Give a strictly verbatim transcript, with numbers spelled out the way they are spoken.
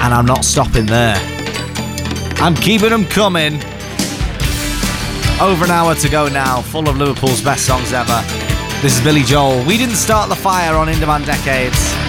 And I'm not stopping there. I'm keeping them coming. Over an hour to go now, full of Liverpool's best songs ever. This is Billy Joel. We didn't start the fire on In Demand Decades.